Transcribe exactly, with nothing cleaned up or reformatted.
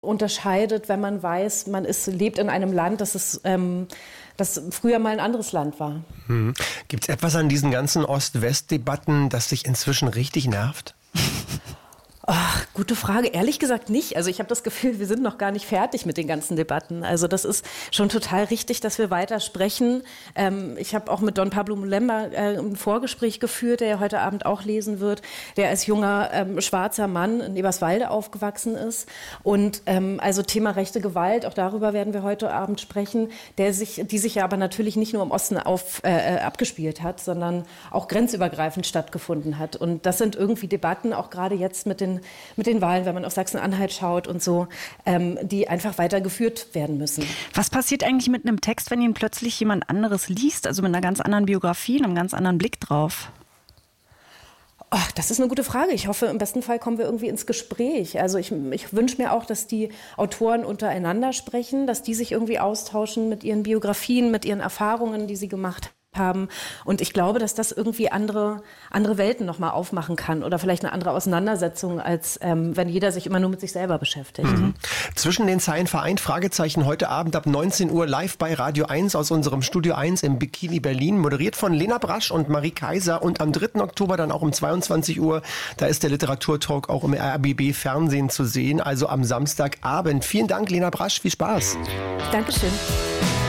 unterscheidet, wenn man weiß, man ist, lebt in einem Land, das, ist, ähm, das früher mal ein anderes Land war. Hm. Gibt es etwas an diesen ganzen Ost-West-Debatten, das dich inzwischen richtig nervt? Ach, gute Frage. Ehrlich gesagt nicht. Also ich habe das Gefühl, wir sind noch gar nicht fertig mit den ganzen Debatten. Also das ist schon total richtig, dass wir weiter sprechen. Ähm, ich habe auch mit Don Pablo Mulemba äh, ein Vorgespräch geführt, der ja heute Abend auch lesen wird, der als junger ähm, schwarzer Mann in Eberswalde aufgewachsen ist. Und ähm, also Thema rechte Gewalt, auch darüber werden wir heute Abend sprechen, der sich, die sich ja aber natürlich nicht nur im Osten auf, äh, abgespielt hat, sondern auch grenzübergreifend stattgefunden hat. Und das sind irgendwie Debatten, auch gerade jetzt mit den mit den Wahlen, wenn man auf Sachsen-Anhalt schaut und so, ähm, die einfach weitergeführt werden müssen. Was passiert eigentlich mit einem Text, wenn ihn plötzlich jemand anderes liest, also mit einer ganz anderen Biografie, einem ganz anderen Blick drauf? Ach, das ist eine gute Frage. Ich hoffe, im besten Fall kommen wir irgendwie ins Gespräch. Also ich, ich wünsche mir auch, dass die Autoren untereinander sprechen, dass die sich irgendwie austauschen mit ihren Biografien, mit ihren Erfahrungen, die sie gemacht haben. haben. Und ich glaube, dass das irgendwie andere, andere Welten nochmal aufmachen kann oder vielleicht eine andere Auseinandersetzung, als ähm, wenn jeder sich immer nur mit sich selber beschäftigt. Mhm. Zwischen den Zeilen vereint, Fragezeichen, heute Abend ab neunzehn Uhr live bei Radio eins aus unserem Studio eins im Bikini Berlin, moderiert von Lena Brasch und Marie Kaiser, und am dritten Oktober dann auch um zweiundzwanzig Uhr, da ist der Literaturtalk auch im R B B Fernsehen zu sehen, also am Samstagabend. Vielen Dank, Lena Brasch, viel Spaß. Dankeschön.